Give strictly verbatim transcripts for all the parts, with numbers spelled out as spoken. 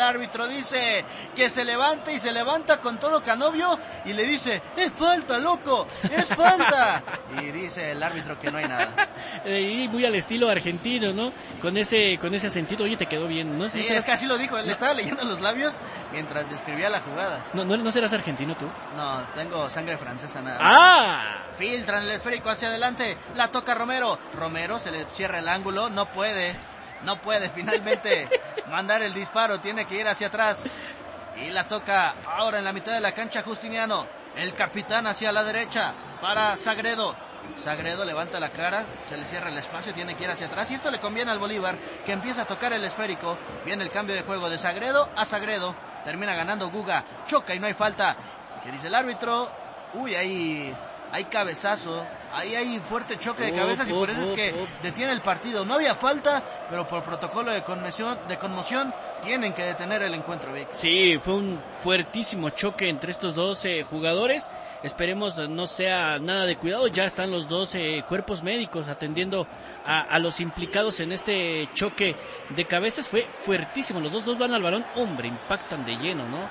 árbitro dice que se levante y se levanta con todo Canovio y le dice, es falta, loco, es falta. Y dice el árbitro que no hay nada. Y muy al estilo argentino, ¿no? Con ese con ese sentido, oye, te quedó bien, ¿no? Sí, es que así lo dijo, él no. Estaba leyendo los labios mientras describía la jugada. ¿No, no, no serás argentino tú? No, tengo sangre francesa nada. ¡Ah! Filtran el esférico hacia adelante, la toca Romero. Romero se le cierra el ángulo, no puede, no puede finalmente mandar el disparo, tiene que ir hacia atrás. Y la toca ahora en la mitad de la cancha Justiniano, el capitán hacia la derecha para Sagredo. Sagredo levanta la cara, se le cierra el espacio, tiene que ir hacia atrás y esto le conviene al Bolívar, que empieza a tocar el esférico. Viene el cambio de juego de Sagredo a Sagredo, termina ganando Guga, choca y no hay falta. ¿Qué dice el árbitro? Uy, ahí hay cabezazo, ahí hay fuerte choque de cabezas y por eso es que detiene el partido. No había falta, pero por protocolo de conmoción, de conmoción tienen que detener el encuentro, Vic. Sí, fue un fuertísimo choque entre estos dos eh, jugadores. Esperemos no sea nada de cuidado. Ya están los dos eh, cuerpos médicos atendiendo a, a los implicados en este choque de cabezas. Fue fuertísimo. Los dos, dos van al balón. Hombre, impactan de lleno, ¿no?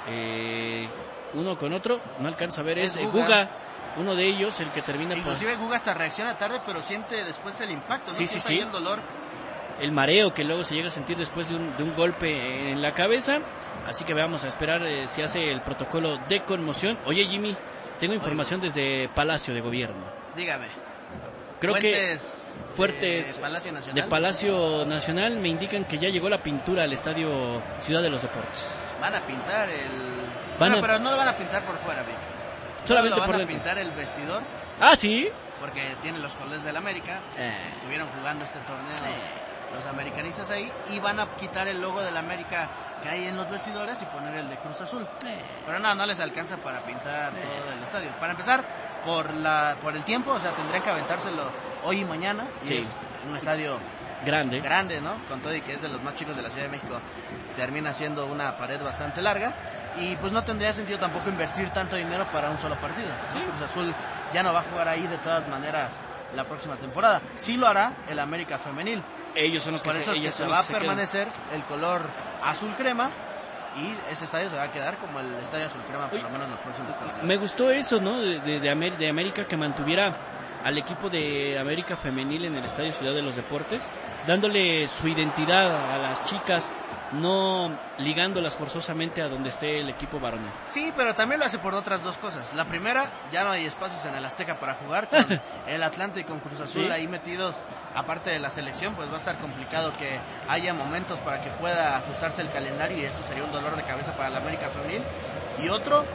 Eh, uno con otro. No alcanzo a ver. Es, es Guga. Guga. Uno de ellos, el que termina... Inclusive por... Guga hasta reacciona tarde, pero siente después el impacto, ¿no? Sí, sí, sí. El dolor. El mareo que luego se llega a sentir después de un, de un golpe en la cabeza. Así que vamos a esperar eh, si hace el protocolo de conmoción. Oye, Jimmy, tengo información Oye. desde Palacio de Gobierno. Dígame. Creo Fuentes que fuertes de Palacio Nacional. de Palacio Nacional me indican que ya llegó la pintura al estadio Ciudad de los Deportes. Van a pintar el... Van bueno, a... pero no lo van a pintar por fuera, Vic. Solamente lo van por a dentro. pintar el vestidor. Ah, ¿sí? Porque tiene los colores del América. Eh. Estuvieron jugando este torneo eh. los americanistas ahí. Y van a quitar el logo del América que hay en los vestidores y poner el de Cruz Azul. Eh. Pero no, no les alcanza para pintar eh. todo el estadio. Para empezar, por la por el tiempo, o sea, tendrían que aventárselo hoy y mañana. Y sí. es un estadio grande. Grande, ¿no? Con todo y que es de los más chicos de la Ciudad de México. Termina siendo una pared bastante larga. Y pues no tendría sentido tampoco invertir tanto dinero para un solo partido. ¿Sí? Cruz Azul ya no va a jugar ahí de todas maneras la próxima temporada. Sí lo hará el América Femenil. Ellos son los que Por eso se, es que ellos se va a permanecer quedan. el color azul crema. Y ese estadio se va a quedar como el estadio azul crema por Oye, lo menos en los próximos torneos. Me gustó eso, ¿no? De, de, de, Amer- de América, que mantuviera al equipo de América Femenil en el estadio Ciudad de los Deportes, dándole su identidad a las chicas, no ligándolas forzosamente a donde esté el equipo varonil. Sí, pero también lo hace por otras dos cosas. La primera, ya no hay espacios en el Azteca para jugar, con el Atlante y con Cruz Azul ¿Sí? ahí metidos, aparte de la selección, pues va a estar complicado que haya momentos para que pueda ajustarse el calendario y eso sería un dolor de cabeza para la América Femenil. Y otro,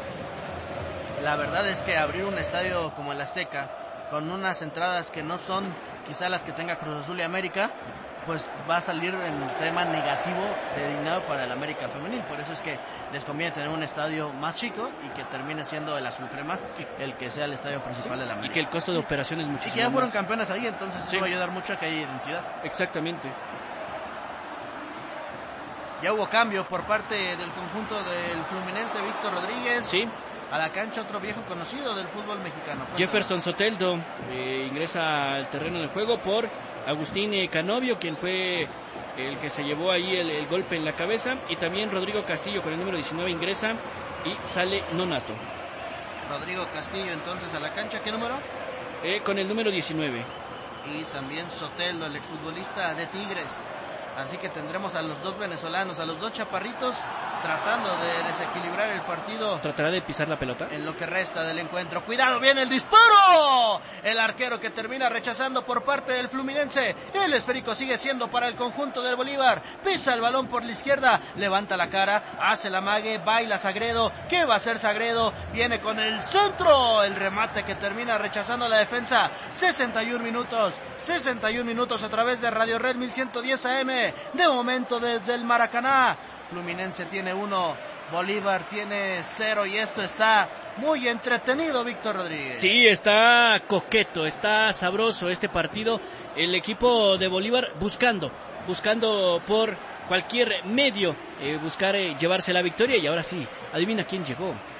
la verdad es que abrir un estadio como el Azteca, con unas entradas que no son quizá las que tenga Cruz Azul y América, pues va a salir en tema negativo de dinero para el América Femenil. Por eso es que les conviene tener un estadio más chico y que termine siendo el azul crema el que sea el estadio principal sí, de la América. Y que el costo de operación es muchísimo. Y que ya fueron más. campeonas ahí, entonces sí. eso va a ayudar mucho a que haya identidad. Exactamente. Ya hubo cambio por parte del conjunto del Fluminense, Víctor Rodríguez. Sí. A la cancha otro viejo conocido del fútbol mexicano. Cuéntame. Jefferson Soteldo eh, ingresa al terreno del juego por Agustín eh, Canovio, quien fue el que se llevó ahí el, el golpe en la cabeza, y también Rodrigo Castillo con el número diecinueve ingresa y sale Nonato. Rodrigo Castillo entonces a la cancha, ¿qué número? Eh, con el número diecinueve. Y también Soteldo, el exfutbolista de Tigres. Así que tendremos a los dos venezolanos, a los dos chaparritos, tratando de desequilibrar el partido. ¿Tratará de pisar la pelota? En lo que resta del encuentro. ¡Cuidado, viene el disparo! El arquero que termina rechazando por parte del Fluminense. El esférico sigue siendo para el conjunto del Bolívar. Pisa el balón por la izquierda, levanta la cara, hace la mague, baila Sagredo. ¿Qué va a hacer Sagredo? Viene con el centro. El remate que termina rechazando la defensa. sesenta y un minutos. sesenta y un minutos a través de Radio Red mil ciento diez A M. De momento desde el Maracaná, Fluminense tiene uno, Bolívar tiene cero y esto está muy entretenido, Víctor Rodríguez. Sí, está coqueto, está sabroso este partido. El equipo de Bolívar buscando, buscando por cualquier medio, eh, buscar eh, llevarse la victoria y ahora sí, adivina quién llegó.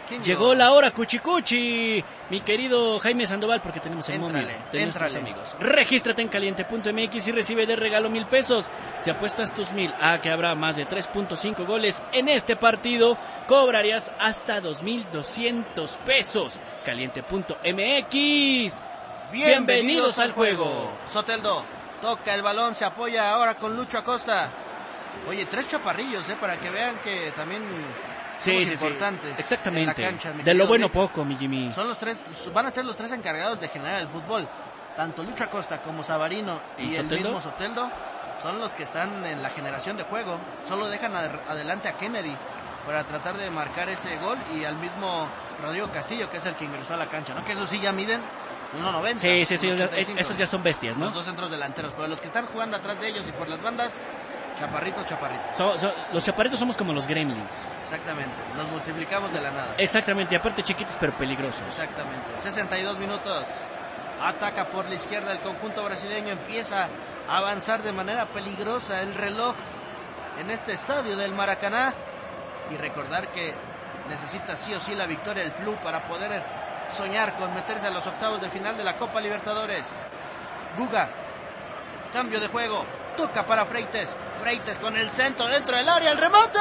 Llegó la hora, cuchicuchi. Mi querido Jaime Sandoval, porque tenemos el móvil de nuestros amigos. Regístrate en caliente punto m x y recibe de regalo mil pesos. Si apuestas tus mil a que habrá más de tres punto cinco goles en este partido, cobrarías hasta dos mil doscientos pesos. caliente punto m x. Bienvenidos, Bienvenidos al juego. juego. Soteldo toca el balón, se apoya ahora con Lucho Acosta. Oye, tres chaparrillos, eh, para que vean que también... Sí, sí, importantes. Sí, exactamente. En la cancha, de lo bueno Nick. Poco, mi Jimmy. Son los tres, van a ser los tres encargados de generar el fútbol. Tanto Lucho Acosta como Savarino y, ¿Y el Soteldo? mismo Soteldo son los que están en la generación de juego. Solo dejan ad- adelante a Kennedy para tratar de marcar ese gol y al mismo Rodrigo Castillo, que es el que ingresó a la cancha, ¿no? Que eso sí ya miden uno noventa. Sí, sí, sí, esos ya son bestias, ¿no? Los dos centros delanteros, pero los que están jugando atrás de ellos y por las bandas, chaparritos, chaparritos. So, so, los chaparritos somos como los gremlins. Exactamente, los multiplicamos de la nada. Exactamente, y aparte chiquitos pero peligrosos. Exactamente, sesenta y dos minutos. Ataca por la izquierda el conjunto brasileño, empieza a avanzar de manera peligrosa el reloj en este estadio del Maracaná. Y recordar que necesita sí o sí la victoria del Flu para poder soñar con meterse a los octavos de final de la Copa Libertadores. Guga, cambio de juego, toca para Freites, Freites con el centro dentro del área, el remate.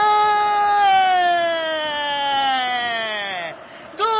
¡Gol!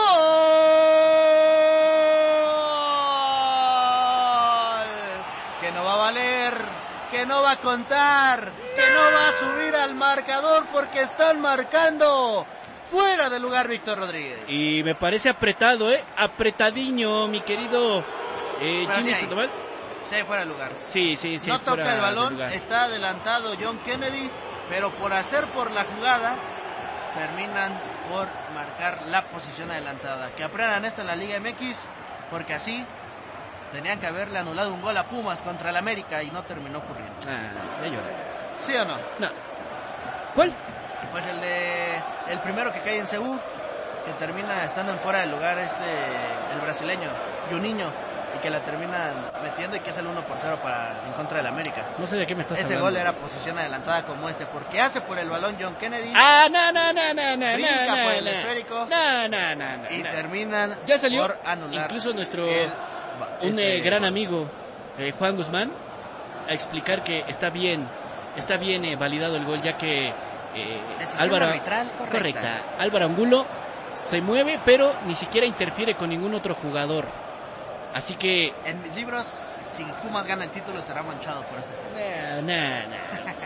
Que no va a valer, que no va a contar, que no va a subir al marcador porque están marcando fuera de lugar Víctor Rodríguez. Y me parece apretado, ¿eh? Apretadiño, mi querido eh, Jimmy Sandoval. Sí, fuera de lugar. Sí, sí, sí. No toca el balón, está adelantado John Kennedy, pero por hacer por la jugada, terminan por marcar la posición adelantada. Que aprendan esto en la Liga M X, porque así tenían que haberle anulado un gol a Pumas contra el América y no terminó ocurriendo. Ah, ya lloré. ¿Sí o no? No. ¿Cuál? Pues el de el primero que cae en Cebú, que termina estando en fuera del lugar, este el brasileño, Juninho, y que la termina metiendo y que es el uno por cero para en contra del América. No sé de qué me estás Ese hablando. Ese gol era posición adelantada como este, porque hace por el balón John Kennedy. Ah, no, no, no, no, no, brinca no, por el no, esférico. No, no, no, no. Y no. terminan ya salió por anular. Incluso nuestro el, un este, eh, gran amigo eh, Juan Guzmán a explicar que está bien, está bien eh, validado el gol, ya que eh, Álvaro arbitral correcta. correcta. Álvaro Angulo se mueve, pero ni siquiera interfiere con ningún otro jugador. Así que en mis libros, si Pumas gana el título estará manchado por eso. No, no, no.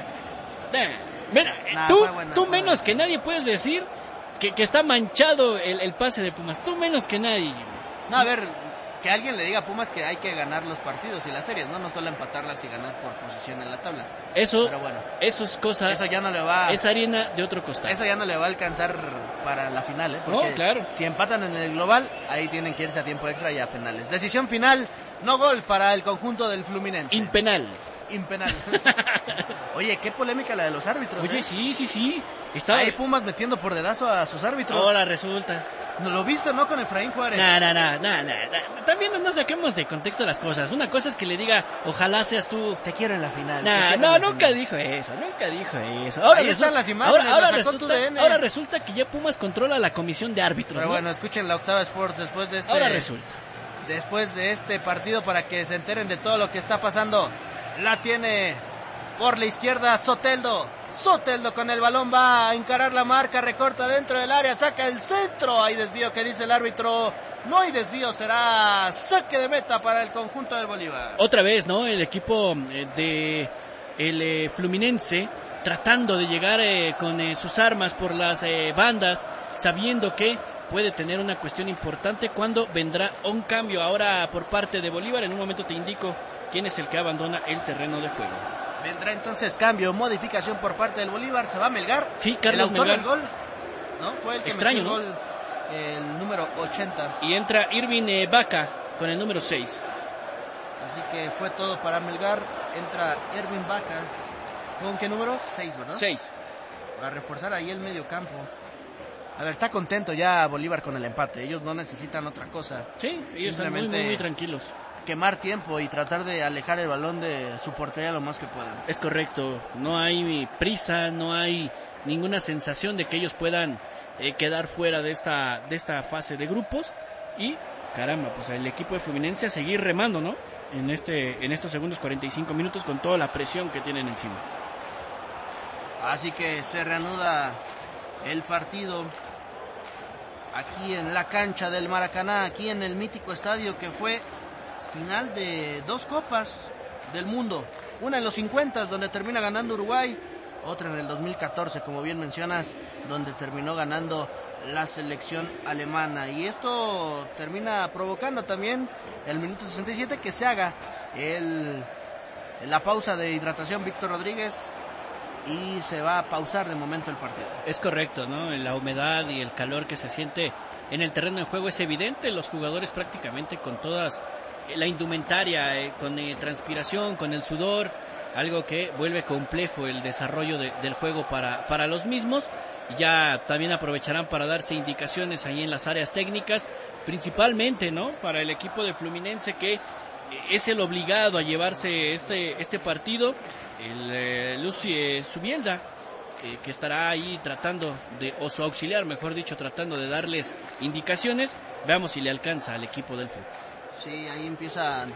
no. Mira, nah, tú, buena, tú menos buena. que nadie puedes decir que, que está manchado el, el pase de Pumas. Tú menos que nadie. No, a ver, que alguien le diga a Pumas que hay que ganar los partidos y las series, no no solo empatarlas y ganar por posición en la tabla. Eso, pero bueno, eso es cosa. Eso ya no le va. Es harina de otro costado. Eso ya no le va a alcanzar para la final, ¿eh? Porque no, claro. Si empatan en el global, ahí tienen que irse a tiempo extra y a penales. Decisión final, no gol para el conjunto del Fluminense. Impenal. Impenal. Oye, qué polémica la de los árbitros. Oye, ¿eh? sí, sí, sí. Estaba... Ahí Pumas metiendo por dedazo a sus árbitros. Ahora resulta. ¿No lo viste, no, con Efraín Juárez? No, no, no, no, no. También no nos saquemos de contexto las cosas. Una cosa es que le diga, ojalá seas tú. Te quiero en la final. Nah, no, nunca final. dijo eso, nunca dijo eso. Ahora Ahí resulta, están las imágenes, ahora, ahora, resulta, ahora resulta que ya Pumas controla la comisión de árbitros. Pero ¿no? bueno, escuchen la Octava Sports después de este. Ahora resulta. Después de este partido para que se enteren de todo lo que está pasando. La tiene por la izquierda Soteldo. Soteldo con el balón va a encarar la marca, recorta dentro del área, saca el centro. Hay desvío que dice el árbitro. No hay desvío, será saque de meta para el conjunto del Bolívar. Otra vez, ¿no? El equipo de el eh, Fluminense tratando de llegar eh, con eh, sus armas por las eh, bandas, sabiendo que puede tener una cuestión importante cuando vendrá un cambio ahora por parte de Bolívar. En un momento te indico quién es el que abandona el terreno de juego. Vendrá entonces cambio, modificación por parte del Bolívar. Se va Melgar. Sí, Carlos el autor Melgar. del gol, ¿no? Fue el que Extraño, metió ¿no? el gol, el número ochenta. Y entra Irving eh, Vaca con el número seis. Así que fue todo para Melgar. Entra Irving Vaca. ¿Con qué número? seis, ¿verdad? seis. Va a reforzar ahí el medio campo. A ver, está contento ya Bolívar con el empate. Ellos no necesitan otra cosa. Sí, ellos están muy, muy, muy tranquilos. quemar tiempo y tratar de alejar el balón de su portería lo más que puedan. Es correcto, no hay prisa, no hay ninguna sensación de que ellos puedan eh, quedar fuera de esta de esta fase de grupos y caramba, pues el equipo de Fluminense a seguir remando, ¿no? En este en estos segundos cuarenta y cinco minutos con toda la presión que tienen encima. Así que se reanuda el partido aquí en la cancha del Maracaná, aquí en el mítico estadio que fue final de dos copas del mundo, una en los cincuenta donde termina ganando Uruguay, otra en el dos mil catorce, como bien mencionas, donde terminó ganando la selección alemana, y esto termina provocando también el minuto sesenta y siete que se haga el, la pausa de hidratación Víctor Rodríguez y se va a pausar de momento el partido. Es correcto, ¿no? La humedad y el calor que se siente en el terreno de juego es evidente, los jugadores prácticamente con todas la indumentaria, eh, con eh, transpiración, con el sudor, algo que vuelve complejo el desarrollo de, del juego para, para los mismos. Ya también aprovecharán para darse indicaciones ahí en las áreas técnicas, principalmente, ¿no? Para el equipo de Fluminense, que es el obligado a llevarse este este partido, el eh, Lucy eh, Subielda, eh, que estará ahí tratando de, o su auxiliar, mejor dicho, tratando de darles indicaciones. Veamos si le alcanza al equipo del fútbol. Sí, ahí empiezan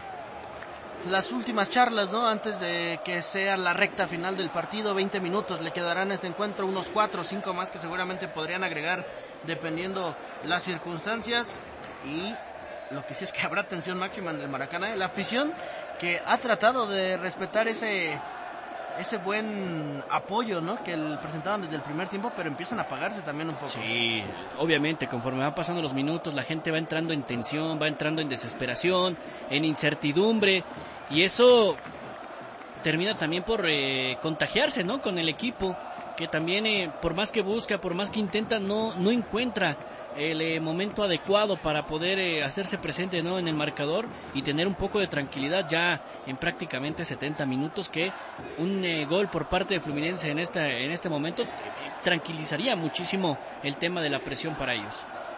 las últimas charlas, ¿no? Antes de que sea la recta final del partido, veinte minutos le quedarán a este encuentro, unos cuatro o cinco más que seguramente podrían agregar dependiendo las circunstancias, y lo que sí es que habrá tensión máxima en el Maracaná. La afición que ha tratado de respetar ese ese buen apoyo, ¿no? Que el presentaban desde el primer tiempo, pero empiezan a apagarse también un poco. Sí, obviamente, conforme van pasando los minutos, la gente va entrando en tensión, va entrando en desesperación, en incertidumbre, y eso termina también por eh, contagiarse, ¿no? Con el equipo, que también, eh, por más que busca, por más que intenta, no, no encuentra el eh, momento adecuado para poder eh, hacerse presente, ¿no? En el marcador y tener un poco de tranquilidad ya en prácticamente setenta minutos, que un eh, gol por parte de Fluminense en esta en este momento eh, tranquilizaría muchísimo el tema de la presión para ellos.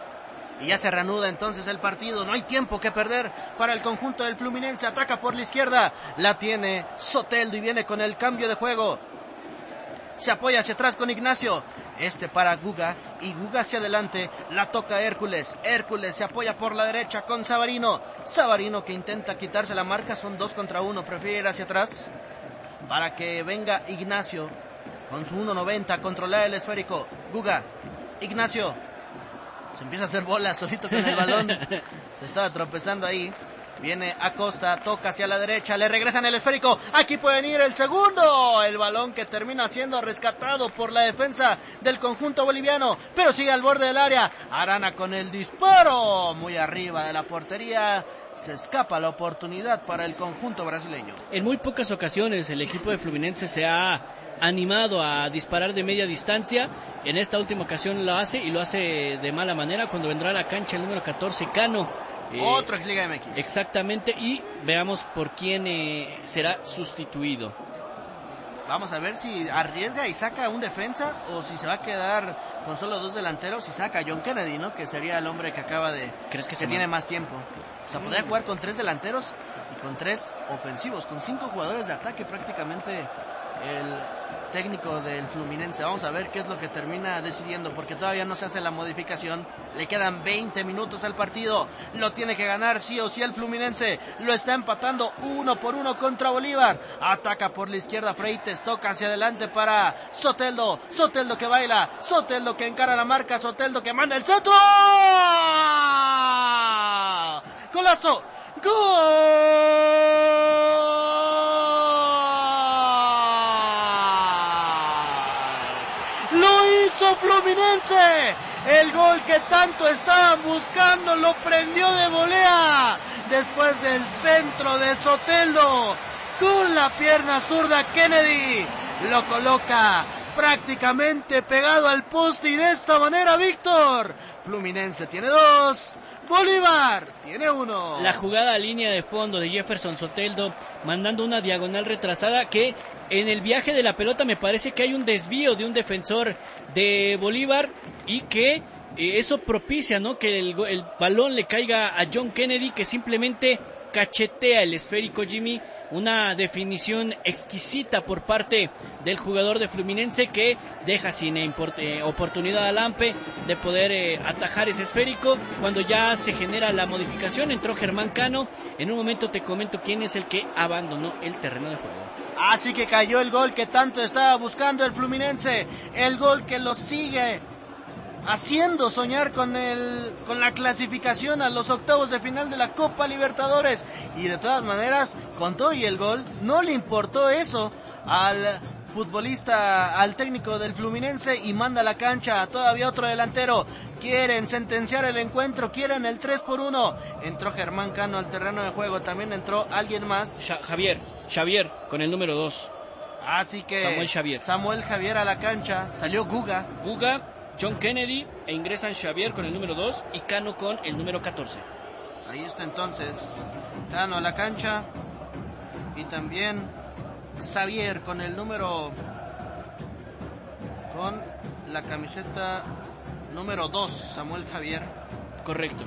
Y ya se reanuda entonces el partido, no hay tiempo que perder para el conjunto del Fluminense, ataca por la izquierda, la tiene Soteldo y viene con el cambio de juego. Se apoya hacia atrás con Ignacio, este para Guga, y Guga hacia adelante, la toca Hércules, Hércules se apoya por la derecha con Savarino, Savarino que intenta quitarse la marca, son dos contra uno, prefiere ir hacia atrás, para que venga Ignacio, con su uno noventa, controlar el esférico, Guga, Ignacio, se empieza a hacer bola solito con el balón, se estaba tropezando ahí. Viene Acosta, toca hacia la derecha, le regresan el esférico, aquí pueden ir el segundo, el balón que termina siendo rescatado por la defensa del conjunto boliviano, pero sigue al borde del área, Arana con el disparo, muy arriba de la portería, se escapa la oportunidad para el conjunto brasileño. En muy pocas ocasiones el equipo de Fluminense se ha animado a disparar de media distancia, en esta última ocasión lo hace y lo hace de mala manera cuando vendrá a la cancha el número catorce, Cano. Eh, Otro ex Liga M X. Exactamente, y veamos por quién eh, será sustituido. Vamos a ver si arriesga y saca un defensa o si se va a quedar con solo dos delanteros y saca a John Kennedy, ¿no? Que sería el hombre que acaba de... ¿Crees que, que se tiene man... más tiempo? O sea, podría jugar con tres delanteros y con tres ofensivos, con cinco jugadores de ataque prácticamente el técnico del Fluminense. Vamos a ver qué es lo que termina decidiendo, porque todavía no se hace la modificación. Le quedan veinte minutos al partido. Lo tiene que ganar sí o sí el Fluminense. Lo está empatando uno por uno contra Bolívar. Ataca por la izquierda Freites, toca hacia adelante para Soteldo. Soteldo que baila, Soteldo que encara la marca, Soteldo que manda el centro. ¡Golazo! ¡Gol! Fluminense, el gol que tanto estaban buscando, lo prendió de volea después del centro de Soteldo, con la pierna zurda Kennedy lo coloca prácticamente pegado al poste, y de esta manera Víctor, Fluminense tiene dos, Bolívar tiene uno. La jugada a línea de fondo de Jefferson Soteldo, mandando una diagonal retrasada, que en el viaje de la pelota me parece que hay un desvío de un defensor de Bolívar, y que eh, eso propicia, ¿no? Que el, el balón le caiga a John Kennedy, que simplemente cachetea el esférico, Jimmy. Una definición exquisita por parte del jugador de Fluminense que deja sin eh, oportunidad a Lampe de poder eh, atajar ese esférico. Cuando ya se genera la modificación, entró Germán Cano. En un momento te comento quién es el que abandonó el terreno de juego. Así que cayó el gol que tanto estaba buscando el Fluminense, el gol que lo sigue haciendo soñar con el con la clasificación a los octavos de final de la Copa Libertadores. Y de todas maneras, con todo y el gol, no le importó eso al futbolista, al técnico del Fluminense, y manda a la cancha todavía otro delantero. Quieren sentenciar el encuentro, quieren el tres por uno. Entró Germán Cano al terreno de juego, también entró alguien más. Javier, Javier con el número dos. Así que Samuel Javier. Samuel Javier a la cancha, salió Guga. Guga, John Kennedy, e ingresan Xavier con el número dos y Cano con el número catorce. Ahí está entonces Cano a la cancha y también Xavier con el número, con la camiseta número dos, Samuel Javier. Correcto.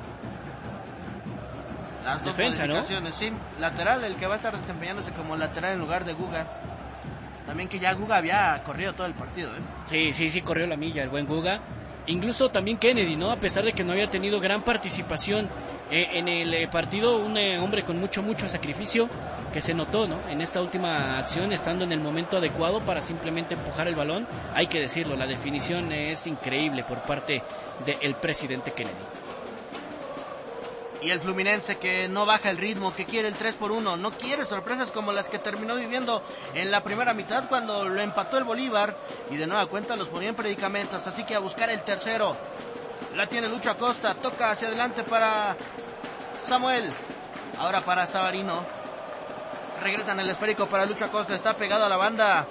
Las dos defensa, modificaciones, ¿no? Sí, lateral, el que va a estar desempeñándose como lateral en lugar de Guga. También que ya Guga había corrido todo el partido, ¿eh? Sí, sí, sí, corrió la milla el buen Guga. Incluso también Kennedy, ¿no? A pesar de que no había tenido gran participación eh, en el eh, partido, un eh, hombre con mucho, mucho sacrificio que se notó, ¿no? En esta última acción, estando en el momento adecuado para simplemente empujar el balón. Hay que decirlo, la definición es increíble por parte del presidente Kennedy. Y el Fluminense que no baja el ritmo, que quiere el tres por uno, no quiere sorpresas como las que terminó viviendo en la primera mitad cuando lo empató el Bolívar y de nueva cuenta los ponía en predicamentos, así que a buscar el tercero. La tiene Lucho Acosta, toca hacia adelante para Samuel, ahora para Savarino. Regresan el esférico para Lucho Acosta, está pegado a la banda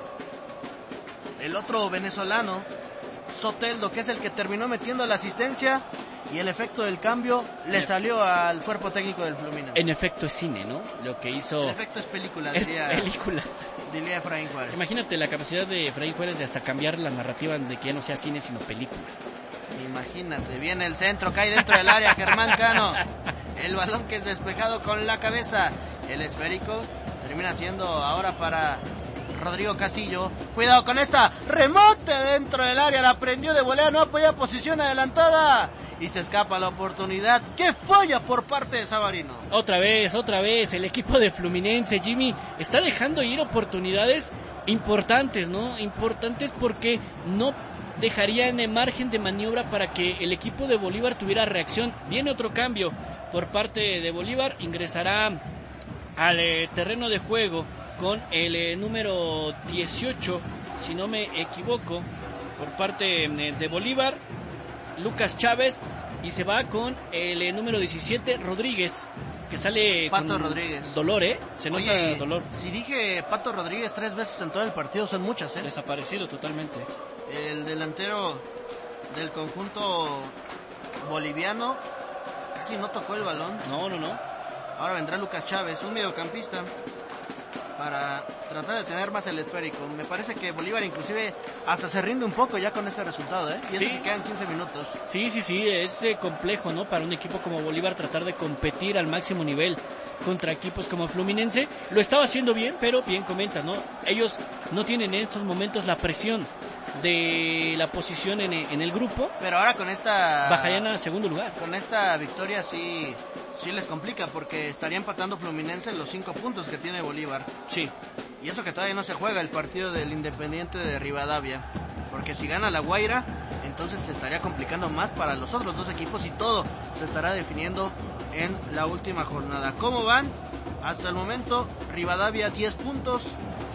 el otro venezolano, Soteldo, que es el que terminó metiendo la asistencia. Y el efecto del cambio le salió al cuerpo técnico del Fluminense. En efecto es cine, ¿no? Lo que hizo... El efecto es película, es diría, película. diría Efraín Juárez. Imagínate la capacidad de Efraín Juárez de hasta cambiar la narrativa de que ya no sea cine sino película. Imagínate, viene el centro, cae dentro del área Germán Cano. El balón que es despejado con la cabeza. El esférico termina siendo ahora para Rodrigo Castillo. Cuidado con esta, remote dentro del área, la prendió de volea, no apoya posición adelantada y se escapa la oportunidad. ¡Qué falla por parte de Savarino! Otra vez, otra vez, el equipo de Fluminense, Jimmy, está dejando ir oportunidades importantes, ¿no? Importantes porque no dejarían en margen de maniobra para que el equipo de Bolívar tuviera reacción. Viene otro cambio por parte de Bolívar, ingresará al eh, terreno de juego con el eh, número dieciocho, si no me equivoco, por parte eh, de Bolívar, Lucas Chávez, y se va con el eh, número diecisiete, Rodríguez, que sale Pato con Rodríguez. dolor, ¿eh? Se nota Oye, dolor. Si dije Pato Rodríguez tres veces en todo el partido, son muchas, ¿eh? Desaparecido totalmente. El delantero del conjunto boliviano casi no tocó el balón. No, no, no. Ahora vendrá Lucas Chávez, un mediocampista, para tratar de tener más el esférico. Me parece que Bolívar inclusive hasta se rinde un poco ya con este resultado, ¿eh? Y eso sí. que quedan quince minutos. Sí, sí, sí, es eh, complejo, ¿no? Para un equipo como Bolívar tratar de competir al máximo nivel contra equipos como Fluminense. Lo estaba haciendo bien, pero bien comenta, ¿no? Ellos no tienen en estos momentos la presión de la posición en, en el grupo. Pero ahora con esta... bajarían a segundo lugar. Con esta victoria sí, sí les complica, porque estaría empatando Fluminense en los cinco puntos que tiene Bolívar. Sí. Y eso que todavía no se juega el partido del Independiente de Rivadavia. Porque si gana la Guaira, entonces se estaría complicando más para los otros dos equipos y todo se estará definiendo en la última jornada. ¿Cómo van? Hasta el momento, Rivadavia diez puntos,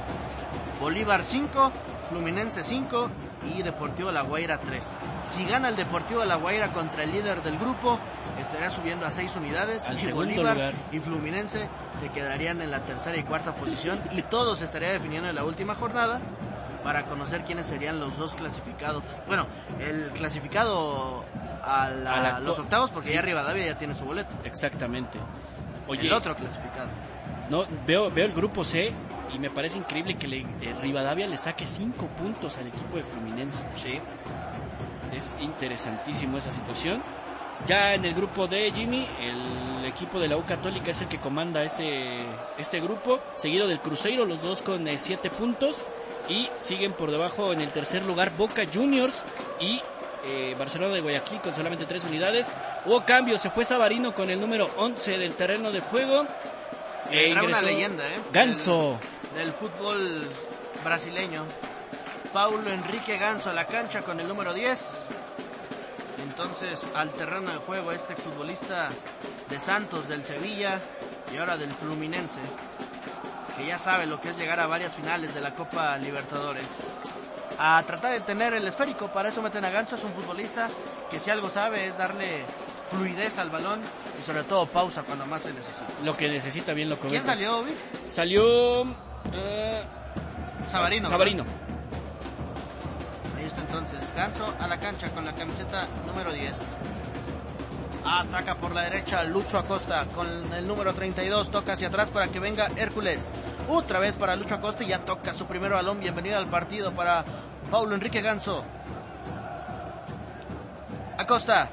Bolívar cinco, Fluminense cinco y Deportivo La Guaira tres. Si gana el Deportivo La Guaira contra el líder del grupo, estaría subiendo a seis unidades. Al y segundo Bolívar lugar. y Fluminense se quedarían en la tercera y cuarta posición y todo se estaría definiendo en la última jornada para conocer quiénes serían los dos clasificados. Bueno, el clasificado a, la, A la- los octavos, porque sí. ya Rivadavia ya tiene su boleto. Exactamente. Oye, El otro clasificado. no, veo, veo el grupo C y me parece increíble que le, eh, Rivadavia le saque cinco puntos al equipo de Fluminense. Sí. Es interesantísimo esa situación. Ya en el grupo de Jimmy, el equipo de la U Católica es el que comanda este, este grupo, seguido del Cruzeiro, los dos con eh, siete puntos, y siguen por debajo en el tercer lugar Boca Juniors y eh, Barcelona de Guayaquil con solamente tres unidades. Hubo cambios, se fue Savarino con el número once del terreno de juego. Eh, Era una leyenda, ¿eh? Ganso. Del, del fútbol brasileño. Paulo Enrique Ganso a la cancha con el número diez. Entonces al terreno de juego este futbolista de Santos, del Sevilla y ahora del Fluminense, que ya sabe lo que es llegar a varias finales de la Copa Libertadores. A tratar de tener el esférico, para eso meten a Ganso. Es un futbolista que si algo sabe es darle fluidez al balón y sobre todo pausa cuando más se necesita. Lo que necesita, bien lo comentas. ¿Quién salió, Vic? Salió... Uh, Savarino. Savarino. Ahí está entonces Ganso a la cancha con la camiseta número diez. Ataca por la derecha Lucho Acosta con el número treinta y dos. Toca hacia atrás para que venga Hércules. Otra vez para Lucho Acosta y ya toca su primer balón. Bienvenido al partido para Paulo Enrique Ganso. Acosta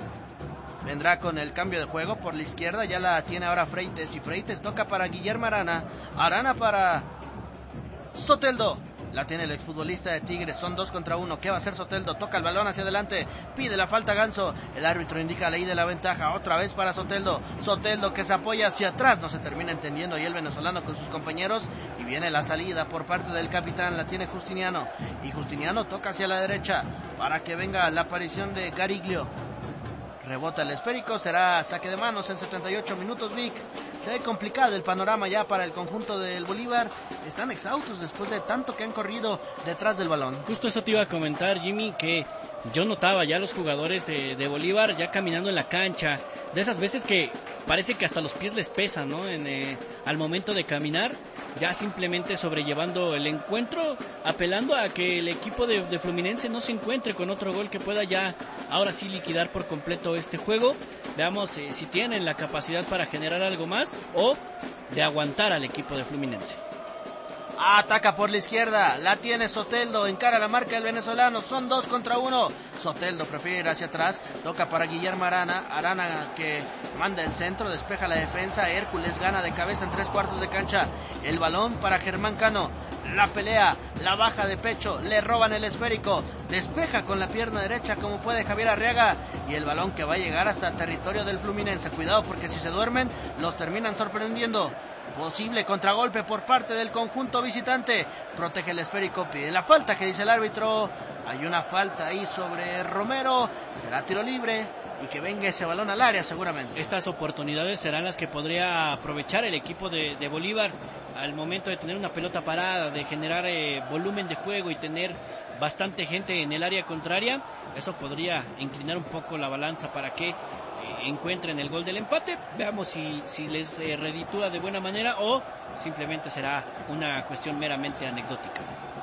vendrá con el cambio de juego por la izquierda. Ya la tiene ahora Freites y Freites toca para Guillermo Arana. Arana para Soteldo. La tiene el exfutbolista de Tigres, son dos contra uno. ¿Qué va a hacer Soteldo? Toca el balón hacia adelante, pide la falta Ganso. El árbitro indica ley de la ventaja, otra vez para Soteldo. Soteldo que se apoya hacia atrás, no se termina entendiendo ahí el venezolano con sus compañeros. Y viene la salida por parte del capitán, la tiene Justiniano. Y Justiniano toca hacia la derecha para que venga la aparición de Gariglio. Rebota el esférico, será saque de manos en setenta y ocho minutos, Vic. Se ve complicado el panorama ya para el conjunto del Bolívar. Están exhaustos después de tanto que han corrido detrás del balón. Justo eso te iba a comentar, Jimmy, que yo notaba ya los jugadores de, de Bolívar ya caminando en la cancha. De esas veces que parece que hasta los pies les pesan, ¿no? En, eh, al momento de caminar, ya simplemente sobrellevando el encuentro, apelando a que el equipo de, de Fluminense no se encuentre con otro gol que pueda ya ahora sí liquidar por completo este juego. Veamos eh, si tienen la capacidad para generar algo más o de aguantar al equipo de Fluminense. Ataca por la izquierda, la tiene Soteldo, encara la marca del venezolano, son dos contra uno. Soteldo prefiere ir hacia atrás, toca para Guillermo Arana, Arana que manda el centro, despeja la defensa, Hércules gana de cabeza en tres cuartos de cancha, el balón para Germán Cano, la pelea, la baja de pecho, le roban el esférico, despeja con la pierna derecha como puede Javier Arriaga, y el balón que va a llegar hasta el territorio del Fluminense. Cuidado porque si se duermen, los terminan sorprendiendo. Posible contragolpe por parte del conjunto visitante. Protege el esférico, pide la falta que dice el árbitro. Hay una falta ahí sobre Romero. Será tiro libre y que venga ese balón al área seguramente. Estas oportunidades serán las que podría aprovechar el equipo de, de Bolívar al momento de tener una pelota parada, de generar eh, volumen de juego y tener bastante gente en el área contraria. Eso podría inclinar un poco la balanza para que encuentren el gol del empate. Veamos si, si les eh, reditúa de buena manera o simplemente será una cuestión meramente anecdótica.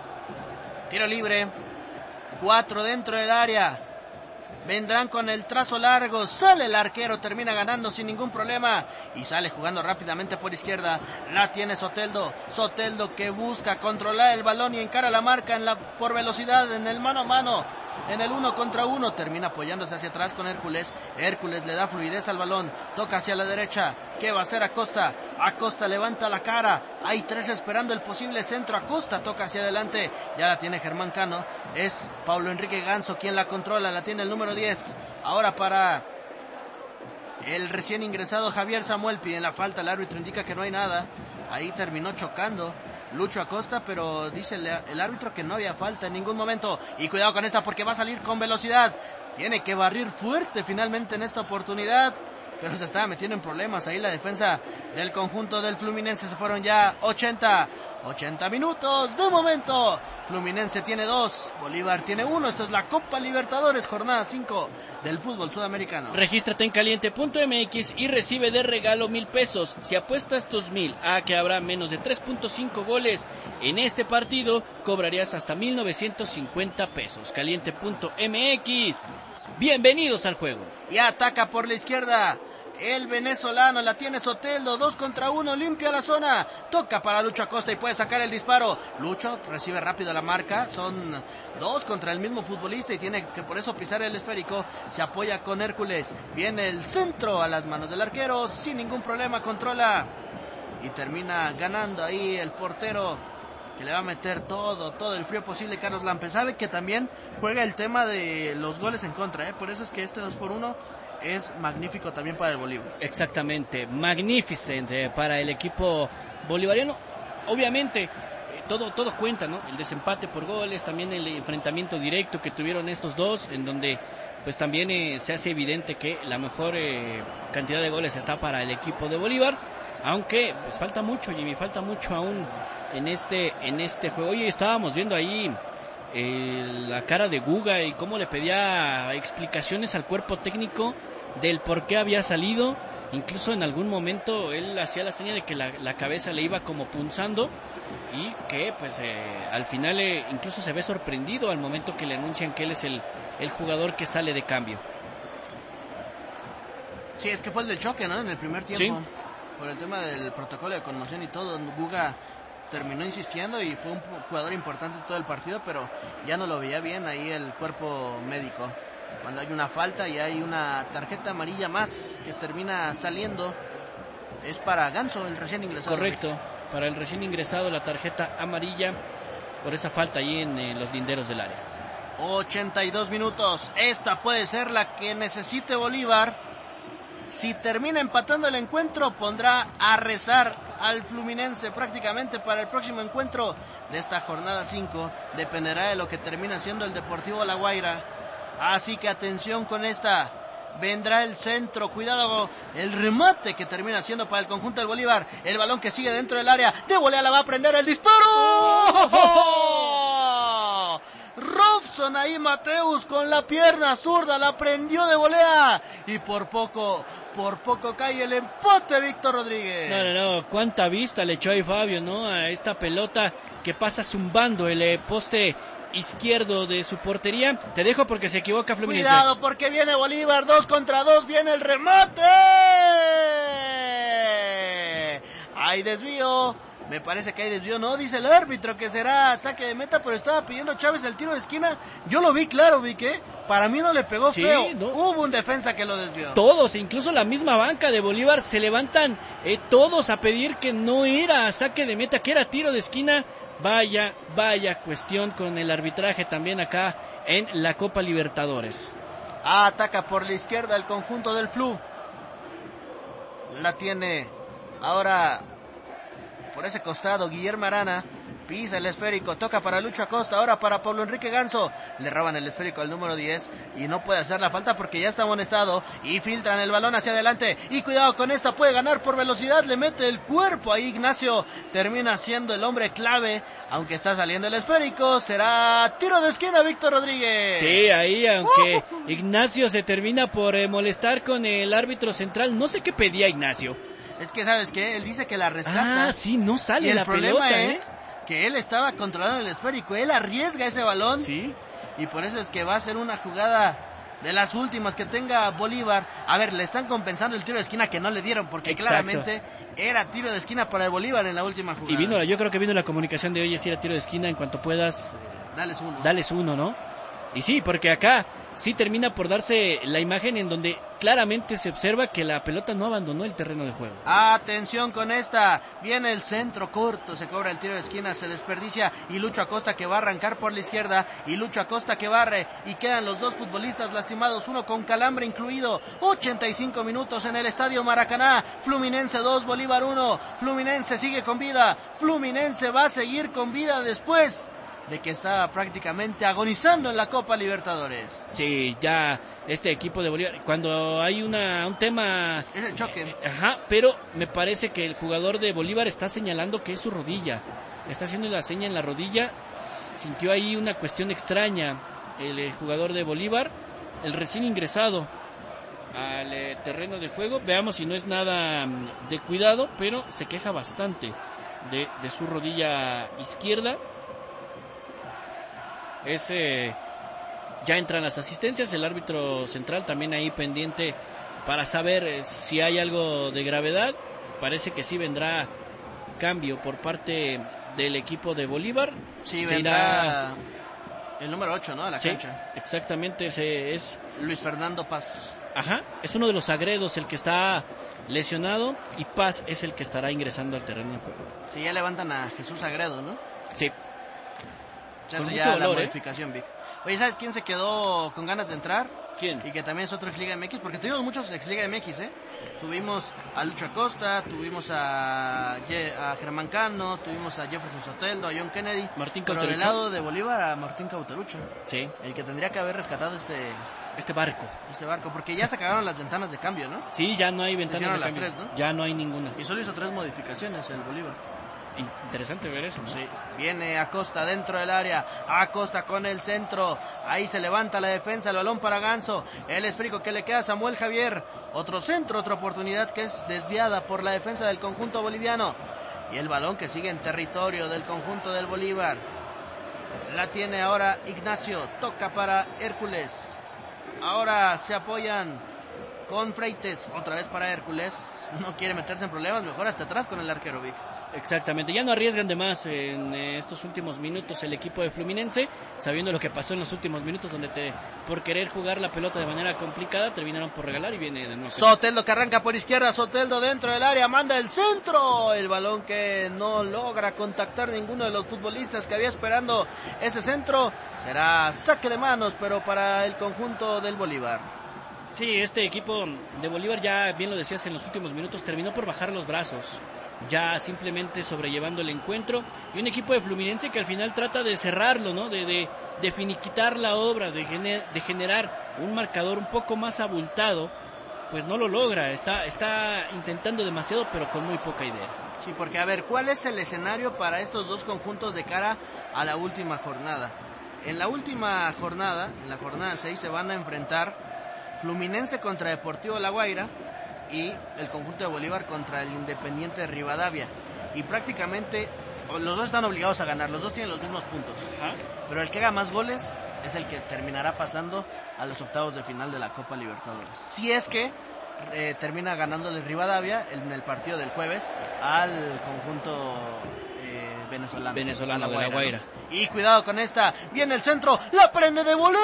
Tiro libre, cuatro dentro del área, vendrán con el trazo largo, sale el arquero, termina ganando sin ningún problema y sale jugando rápidamente por izquierda. La tiene Soteldo, Soteldo que busca controlar el balón y encara la marca en la, por velocidad en el mano a mano. En el uno contra uno termina apoyándose hacia atrás con Hércules. Hércules le da fluidez al balón, toca hacia la derecha. ¿Qué va a hacer Acosta? Acosta levanta la cara, hay tres esperando el posible centro. Acosta toca hacia adelante, ya la tiene Germán Cano. Es Paulo Enrique Ganso quien la controla, la tiene el número diez. Ahora para el recién ingresado Javier Samuel, piden la falta, el árbitro indica que no hay nada. Ahí terminó chocando Lucho Acosta, pero dice el, el árbitro que no había falta en ningún momento. Y cuidado con esta porque va a salir con velocidad. Tiene que barrir fuerte finalmente en esta oportunidad, pero se estaba metiendo en problemas ahí la defensa del conjunto del Fluminense. Se fueron ya ochenta minutos. De momento Fluminense tiene dos, Bolívar tiene uno. Esto es la Copa Libertadores, jornada cinco del fútbol sudamericano. Regístrate en caliente punto m x y recibe de regalo mil pesos. Si apuestas tus mil a que habrá menos de tres punto cinco goles en este partido, cobrarías hasta mil novecientos cincuenta pesos. caliente punto m x, bienvenidos al juego. Y ataca por la izquierda el venezolano, la tiene Soteldo, dos contra uno, limpia la zona, toca para Lucho Acosta y puede sacar el disparo. Lucho recibe rápido la marca, son dos contra el mismo futbolista y tiene que por eso pisar el esférico, se apoya con Hércules, viene el centro a las manos del arquero, sin ningún problema controla y termina ganando ahí el portero, que le va a meter todo, todo el frío posible Carlos Lampe. Sabe que también juega el tema de los goles en contra, ¿eh? Por eso es que este dos por uno es magnífico también para el Bolívar. Exactamente, magnificente para el equipo bolivariano. Obviamente, eh, todo, todo cuenta, ¿no? El desempate por goles, también el enfrentamiento directo que tuvieron estos dos, en donde pues también eh, se hace evidente que la mejor eh, cantidad de goles está para el equipo de Bolívar, aunque pues falta mucho, Jimmy, falta mucho aún en este, en este juego. Hoy estábamos viendo ahí eh, la cara de Guga y cómo le pedía explicaciones al cuerpo técnico del por qué había salido. Incluso en algún momento él hacía la seña de que la, la cabeza le iba como punzando y que pues eh, al final eh, incluso se ve sorprendido al momento que le anuncian que él es el, el jugador que sale de cambio. Sí, es que fue el del choque, ¿no? En el primer tiempo. Sí. Por el tema del protocolo de conmoción y todo, Guga terminó insistiendo y fue un jugador importante en todo el partido, pero ya no lo veía bien ahí el cuerpo médico. Cuando hay una falta y hay una tarjeta amarilla más que termina saliendo, es para Ganso, el recién ingresado. Correcto, para el recién ingresado la tarjeta amarilla por esa falta ahí en eh, los linderos del área. ochenta y dos minutos, esta puede ser la que necesite Bolívar. Si termina empatando el encuentro, pondrá a rezar al Fluminense prácticamente para el próximo encuentro de esta jornada cinco. Dependerá de lo que termina siendo el Deportivo La Guaira. Así que atención con esta. Vendrá el centro, cuidado, el remate que termina siendo para el conjunto del Bolívar. El balón que sigue dentro del área. De volea la va a prender el disparo. ¡Oh! Robson ahí Mateus con la pierna zurda, la prendió de volea y por poco, por poco cae el empate Víctor Rodríguez. No, no, no, cuánta vista le echó ahí Fabio, ¿no? A esta pelota que pasa zumbando el eh, poste izquierdo de su portería. Te dejo porque se equivoca Fluminense. Cuidado porque viene Bolívar, dos contra dos, viene el remate. Hay desvío. Me parece que hay desvío, no, dice el árbitro que será saque de meta, pero estaba pidiendo Chávez el tiro de esquina. Yo lo vi claro, vi que para mí no le pegó sí, feo, no. Hubo un defensa que lo desvió. Todos, incluso la misma banca de Bolívar, se levantan eh, todos a pedir que no era saque de meta, que era tiro de esquina. Vaya, vaya cuestión con el arbitraje también acá en la Copa Libertadores. Ataca por la izquierda el conjunto del Flu. La tiene ahora por ese costado Guillermo Arana, pisa el esférico, toca para Lucho Acosta, ahora para Pablo Enrique Ganso, le roban el esférico al número diez y no puede hacer la falta porque ya está amonestado y filtran el balón hacia adelante y cuidado con esta, puede ganar por velocidad, le mete el cuerpo ahí Ignacio, termina siendo el hombre clave, aunque está saliendo el esférico, será tiro de esquina Víctor Rodríguez. Sí, ahí aunque uh-huh. Ignacio se termina por eh, molestar con el árbitro central, no sé qué pedía Ignacio. Es que, ¿sabes qué? Él dice que la rescata. Ah, sí, no sale y el la problema pelota, es ¿eh? que él estaba controlando el esférico. Él arriesga ese balón. Sí. Y por eso es que va a ser una jugada de las últimas que tenga Bolívar. A ver, le están compensando el tiro de esquina que no le dieron. Porque Exacto. claramente era tiro de esquina para el Bolívar en la última jugada. Y vino, yo creo que vino la comunicación de oye, si era tiro de esquina, en cuanto puedas, dales uno. Dales uno, ¿no? Y sí, porque acá sí termina por darse la imagen en donde claramente se observa que la pelota no abandonó el terreno de juego. Atención con esta, viene el centro corto, se cobra el tiro de esquina, se desperdicia y Lucho Acosta que va a arrancar por la izquierda y Lucho Acosta que barre y quedan los dos futbolistas lastimados, uno con calambre incluido. Ochenta y cinco minutos en el estadio Maracaná, Fluminense dos, Bolívar uno, Fluminense sigue con vida, Fluminense va a seguir con vida después de que está prácticamente agonizando en la Copa Libertadores. Sí, ya este equipo de Bolívar, cuando hay una un tema... Es el choque. Eh, ajá, pero me parece que el jugador de Bolívar está señalando que es su rodilla. Está haciendo la seña en la rodilla. Sintió ahí una cuestión extraña el, el jugador de Bolívar, el recién ingresado al eh, terreno de juego. Veamos si no es nada de cuidado, pero se queja bastante de, de su rodilla izquierda. Ese, ya entran las asistencias, el árbitro central también ahí pendiente para saber eh, si hay algo de gravedad. Parece que sí vendrá cambio por parte del equipo de Bolívar. Sí, Se vendrá irá... el número ocho, ¿no? A la sí, cancha. Exactamente, ese es Luis Fernando Paz. Ajá, es uno de los agredos el que está lesionado y Paz es el que estará ingresando al terreno de juego. Sí, ya levantan a Jesús Agredo, ¿no? Sí. Ya Con se mucho ya la dolor, ¿eh? modificación, Vic. Oye, ¿sabes quién se quedó con ganas de entrar? ¿Quién? Y que también es otro ex Liga M X, porque tuvimos muchos ex Liga M X, ¿eh? Tuvimos a Lucho Acosta, tuvimos a, Ye a Germán Cano, tuvimos a Jefferson Soteldo, a John Kennedy. Martín Pero Cauterucho. del lado de Bolívar a Martín Cauterucho. Sí. El que tendría que haber rescatado este, Este barco. este barco, porque ya se acabaron las ventanas de cambio, ¿no? Sí, ya no hay ventanas de hicieron las cambio. tres, ¿no? Ya no hay ninguna. Y solo hizo tres modificaciones el Bolívar. Interesante ver eso, ¿no? Sí, viene Acosta dentro del área, Acosta con el centro, ahí se levanta la defensa, el balón para Ganso, el esférico que le queda a Samuel Javier, otro centro, otra oportunidad que es desviada por la defensa del conjunto boliviano, y el balón que sigue en territorio del conjunto del Bolívar, la tiene ahora Ignacio, toca para Hércules, ahora se apoyan con Freites, otra vez para Hércules, no quiere meterse en problemas, mejor hasta atrás con el arquero Vic. Exactamente, ya no arriesgan de más en estos últimos minutos el equipo de Fluminense, sabiendo lo que pasó en los últimos minutos donde te, por querer jugar la pelota de manera complicada terminaron por regalar y viene de nuevo. Soteldo que arranca por izquierda, Soteldo dentro del área, manda el centro, el balón que no logra contactar ninguno de los futbolistas que había esperando ese centro, será saque de manos pero para el conjunto del Bolívar. Sí, este equipo de Bolívar, ya bien lo decías en los últimos minutos, terminó por bajar los brazos, ya simplemente sobrellevando el encuentro, y un equipo de Fluminense que al final trata de cerrarlo, ¿no? De, de, de finiquitar la obra, de, gener, de generar un marcador un poco más abultado, pues no lo logra, está, está intentando demasiado pero con muy poca idea. Sí, porque a ver, ¿cuál es el escenario para estos dos conjuntos de cara a la última jornada? En la última jornada, en la jornada seis, se van a enfrentar Fluminense contra Deportivo La Guaira y el conjunto de Bolívar contra el Independiente de Rivadavia. Y prácticamente los dos están obligados a ganar, los dos tienen los mismos puntos. Ajá. Pero el que haga más goles es el que terminará pasando a los octavos de final de la Copa Libertadores. Si es que eh, termina ganándole Rivadavia en el partido del jueves al conjunto eh, venezolano. Venezolano de La Guaira. ¿No? Y cuidado con esta, viene el centro, la prende de volea.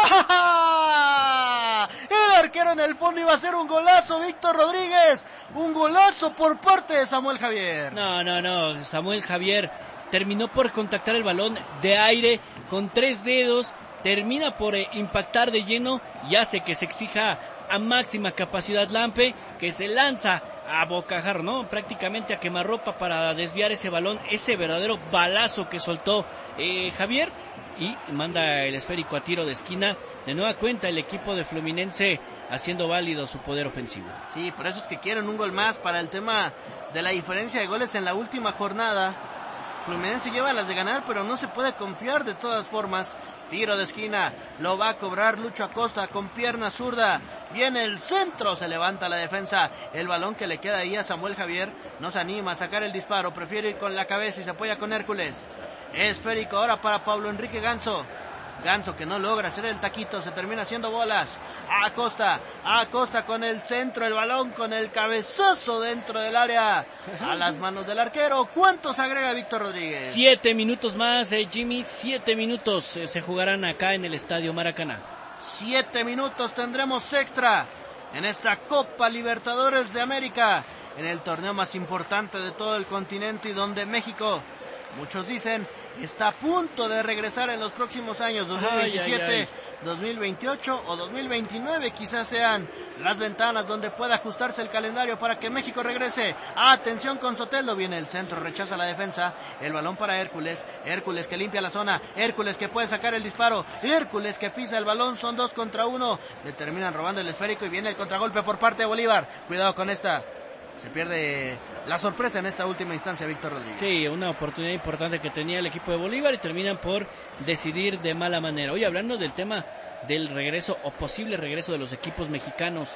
El arquero en el fondo iba a ser un golazo, Víctor Rodríguez. Un golazo por parte de Samuel Javier. No, no, no, Samuel Javier terminó por contactar el balón de aire con tres dedos, termina por eh, impactar de lleno y hace que se exija a máxima capacidad Lampe, que se lanza a bocajarro, ¿no? Prácticamente a quemarropa para desviar ese balón, ese verdadero balazo que soltó eh, Javier, y manda el esférico a tiro de esquina. De nueva cuenta el equipo de Fluminense haciendo válido su poder ofensivo. Sí, por eso es que quieren un gol más para el tema de la diferencia de goles en la última jornada. Fluminense lleva las de ganar, pero no se puede confiar de todas formas. Tiro de esquina, lo va a cobrar Lucho Acosta con pierna zurda. Viene el centro, se levanta la defensa. El balón que le queda ahí a Samuel Javier no se anima a sacar el disparo, prefiere ir con la cabeza y se apoya con Hércules. Esférico ahora para Pablo Enrique Ganso. Ganso que no logra hacer el taquito, se termina haciendo bolas. A Acosta, a Acosta con el centro, el balón con el cabezazo dentro del área. A las manos del arquero. ¿Cuántos agrega Víctor Rodríguez? Siete minutos más, eh, Jimmy, siete minutos eh, se jugarán acá en el Estadio Maracaná. Siete minutos tendremos extra en esta Copa Libertadores de América, en el torneo más importante de todo el continente y donde México, muchos dicen, está a punto de regresar en los próximos años, dos mil veintisiete, ay, ay, ay. dos mil veintiocho o dos mil veintinueve, quizás sean las ventanas donde pueda ajustarse el calendario para que México regrese. Atención con Soteldo, viene el centro, rechaza la defensa, el balón para Hércules, Hércules que limpia la zona, Hércules que puede sacar el disparo, Hércules que pisa el balón, son dos contra uno, le terminan robando el esférico y viene el contragolpe por parte de Bolívar. Cuidado con esta. Se pierde la sorpresa en esta última instancia, Víctor Rodríguez. Sí, una oportunidad importante que tenía el equipo de Bolívar y terminan por decidir de mala manera. Hoy hablando del tema del regreso o posible regreso de los equipos mexicanos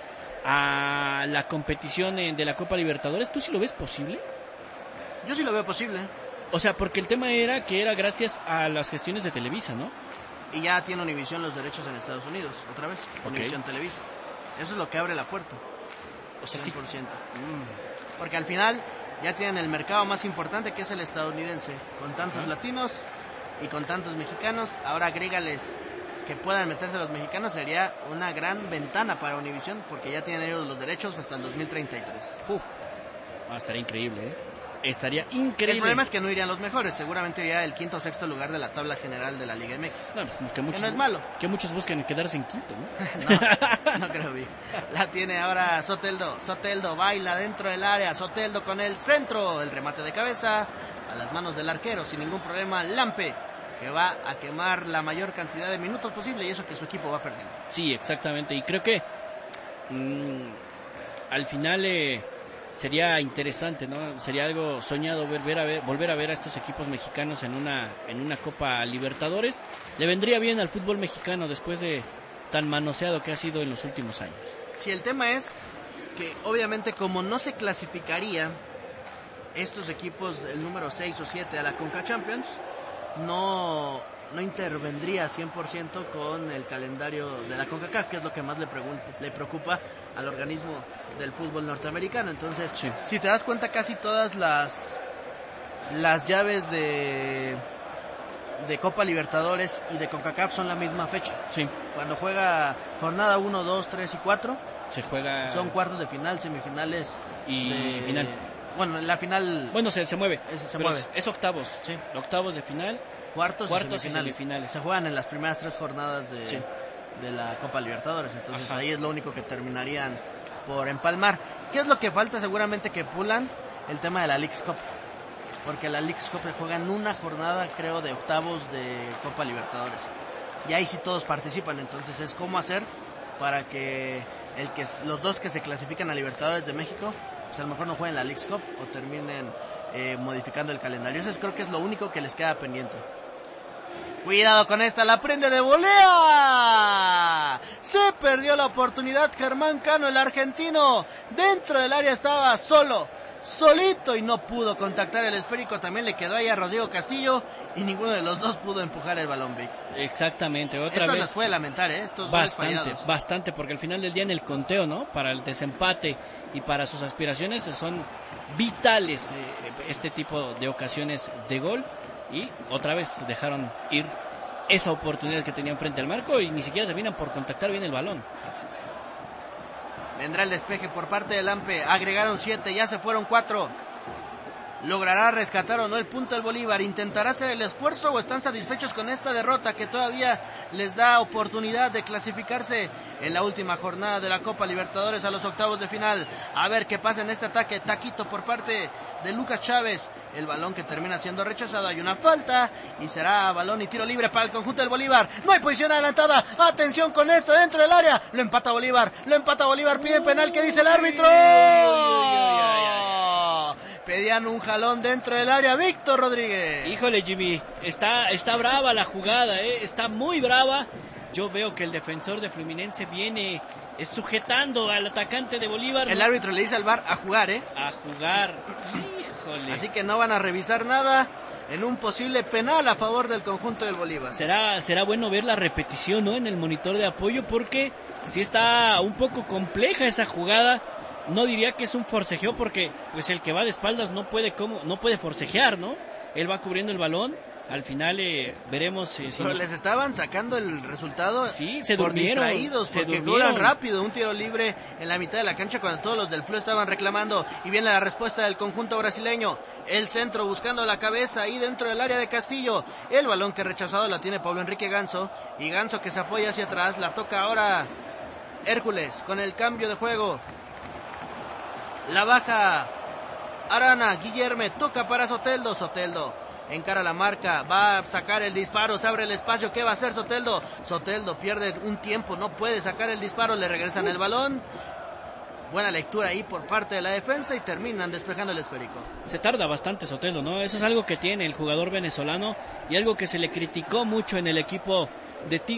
a la competición de la Copa Libertadores, ¿tú sí lo ves posible? Yo sí lo veo posible. O sea, porque el tema era que era gracias a las gestiones de Televisa, ¿no? Y ya tiene Univisión los derechos en Estados Unidos, otra vez, Okay. Univisión Televisa. Eso es lo que abre la puerta. O sea, cien por ciento. Sí. Mm. Porque al final ya tienen el mercado más importante, que es el estadounidense, con tantos uh-huh. latinos y con tantos mexicanos. Ahora agrégales que puedan meterse los mexicanos, sería una gran ventana para Univision, porque ya tienen ellos los derechos hasta el dos mil treinta y tres. Uf, ah, estaría increíble, ¿eh? Estaría increíble. El problema es que no irían los mejores, seguramente iría el quinto o sexto lugar de la tabla general de la Liga M X. No, pues que, muchos, que no es malo. Que muchos busquen quedarse en quinto, ¿no? no, no creo bien. La tiene ahora Soteldo. Soteldo baila dentro del área. Soteldo con el centro. El remate de cabeza a las manos del arquero sin ningún problema. Lampe, que va a quemar la mayor cantidad de minutos posible, y eso que su equipo va perdiendo. Sí, exactamente. Y creo que mmm, al final... Eh, sería interesante, ¿no? Sería algo soñado volver a ver, volver a ver a estos equipos mexicanos en una en una Copa Libertadores. Le vendría bien al fútbol mexicano después de tan manoseado que ha sido en los últimos años. Sí, el tema es que obviamente como no se clasificaría estos equipos del número seis o siete a la Conca Champions, no no intervendría cien por ciento con el calendario de la CONCACAF, que es lo que más le, pregunta, le preocupa al organismo del fútbol norteamericano. Entonces, sí. Si te das cuenta, casi todas las las llaves de de Copa Libertadores y de CONCACAF son la misma fecha. Sí. Cuando juega jornada uno, dos, tres y cuatro, se juega... son cuartos de final, semifinales y de... final. Bueno, la final... Bueno, se, se mueve. Es, se pero mueve. Es, es octavos. Sí. Octavos de final. Cuartos, cuartos y, semifinales. y semifinales. Se juegan en las primeras tres jornadas de, sí. de la Copa Libertadores. Entonces Ajá. Ahí es lo único que terminarían por empalmar. ¿Qué es lo que falta? Seguramente que pulan el tema de la Leagues Cup. Porque la Leagues Cup se juega en una jornada, creo, de octavos de Copa Libertadores. Y ahí sí todos participan. Entonces es cómo hacer para que, el que los dos que se clasifican a Libertadores de México, pues a lo mejor no jueguen la Leagues Cup o terminen eh, modificando el calendario. Eso es, creo que es lo único que les queda pendiente. Cuidado con esta, la prende de volea. Se perdió la oportunidad Germán Cano, el argentino. Dentro del área estaba solo, solito, y no pudo contactar el esférico. También le quedó ahí a Rodrigo Castillo y ninguno de los dos pudo empujar el balón, Vic. Exactamente, otra Esto vez. les puede lamentar, ¿eh? Estos bastante, bastante, porque al final del día en el conteo, ¿no? Para el desempate y para sus aspiraciones son vitales eh, este tipo de ocasiones de gol. Y otra vez dejaron ir esa oportunidad que tenían frente al marco y ni siquiera terminan por contactar bien el balón. Vendrá el despeje por parte del Lampe. Agregaron siete, ya se fueron cuatro. ¿Logrará rescatar o no el punto el Bolívar? ¿Intentará hacer el esfuerzo o están satisfechos con esta derrota que todavía les da oportunidad de clasificarse en la última jornada de la Copa Libertadores a los octavos de final? A ver qué pasa en este ataque. Taquito por parte de Lucas Chávez. El balón que termina siendo rechazado. Hay una falta y será balón y tiro libre para el conjunto del Bolívar. No hay posición adelantada. Atención con esto dentro del área. Lo empata Bolívar. Lo empata Bolívar. Pide penal. ¿Qué dice el árbitro? Pedían un jalón dentro del área. Víctor Rodríguez. Híjole, Jimmy, está, está brava la jugada, ¿eh? Está muy brava. Yo veo que el defensor de Fluminense viene sujetando al atacante de Bolívar. El árbitro le dice al V A R a jugar, ¿eh? A jugar. Híjole. Así que no van a revisar nada en un posible penal a favor del conjunto del Bolívar. Será, será bueno ver la repetición, ¿no? En el monitor de apoyo, porque sí está un poco compleja esa jugada. No diría que es un forcejeo, porque pues el que va de espaldas no puede como no puede forcejear, ¿no? Él va cubriendo el balón. Al final eh, veremos eh, si Pero nos... les estaban sacando el resultado. Sí, se por durmieron, distraídos, se porque durmieron juegan rápido. Un tiro libre en la mitad de la cancha cuando todos los del Flu estaban reclamando. Y viene la respuesta del conjunto brasileño. El centro buscando la cabeza ahí dentro del área de Castillo. El balón que rechazado la tiene Pablo Enrique Ganso. Y Ganso que se apoya hacia atrás. La toca ahora Hércules con el cambio de juego. La baja Arana. Guillerme toca para Soteldo. Soteldo encara la marca, va a sacar el disparo, se abre el espacio. ¿Qué va a hacer Soteldo? Soteldo pierde un tiempo, no puede sacar el disparo, le regresan el balón. Buena lectura ahí por parte de la defensa y terminan despejando el esférico. Se tarda bastante Soteldo, ¿no? Eso es algo que tiene el jugador venezolano y algo que se le criticó mucho en el equipo de Tigres,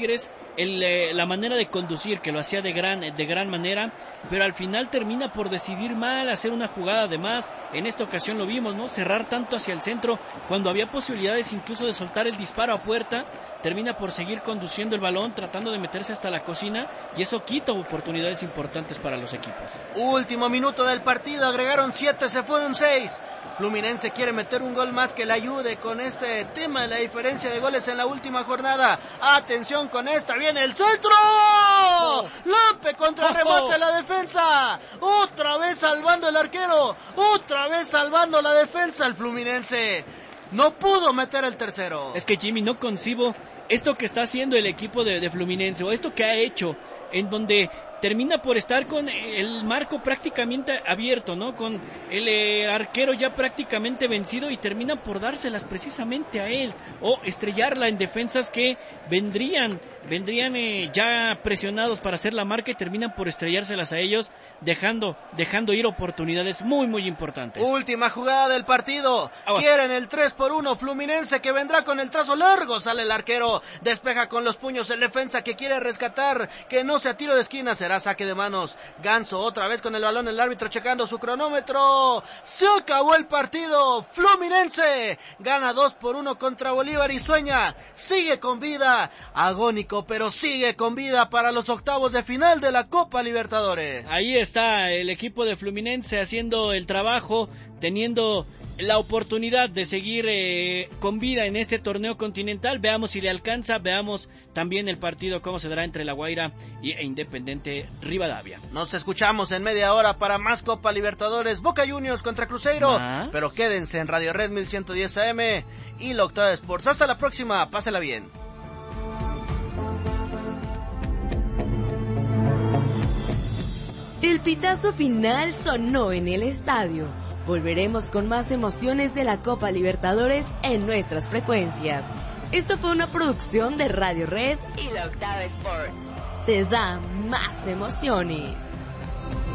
el, eh, la manera de conducir, que lo hacía de gran, de gran manera, pero al final termina por decidir mal, hacer una jugada de más. En esta ocasión lo vimos, ¿no? Cerrar tanto hacia el centro, cuando había posibilidades incluso de soltar el disparo a puerta, termina por seguir conduciendo el balón, tratando de meterse hasta la cocina, y eso quita oportunidades importantes para los equipos. Último minuto del partido, agregaron siete, se fueron seis. Fluminense quiere meter un gol más que le ayude con este tema de la diferencia de goles en la última jornada. Atención con esta, viene el centro. Oh. Lampe contra el rebote, oh. La defensa. Otra vez salvando el arquero. Otra vez salvando la defensa el Fluminense. No pudo meter el tercero. Es que Jimmy, no concibo esto que está haciendo el equipo de, de Fluminense, o esto que ha hecho, en donde termina por estar con el marco prácticamente abierto, ¿no? Con el eh, arquero ya prácticamente vencido, y terminan por dárselas precisamente a él, o estrellarla en defensas que vendrían, vendrían eh, ya presionados para hacer la marca, y terminan por estrellárselas a ellos, dejando, dejando ir oportunidades muy, muy importantes. Última jugada del partido. Aguas. Quieren el tres por uno, Fluminense que vendrá con el trazo largo, sale el arquero, despeja con los puños el defensa que quiere rescatar, que no sea tiro de esquina, será saque de manos. Ganso otra vez con el balón, el árbitro checando su cronómetro. Se acabó el partido. Fluminense gana dos por uno contra Bolívar y sueña, sigue con vida, agónico pero sigue con vida para los octavos de final de la Copa Libertadores. Ahí está el equipo de Fluminense haciendo el trabajo, teniendo la oportunidad de seguir eh, con vida en este torneo continental. Veamos si le alcanza, veamos también el partido cómo se dará entre La Guaira y, e Independiente Rivadavia. Nos escuchamos en media hora para más Copa Libertadores, Boca Juniors contra Cruzeiro, ¿más? Pero quédense en Radio Red mil ciento diez A M y la Octava Sports. Hasta la próxima, pásela bien. El pitazo final sonó en el estadio. Volveremos con más emociones de la Copa Libertadores en nuestras frecuencias. Esto fue una producción de Radio Red y la Octava Sports. Te da más emociones.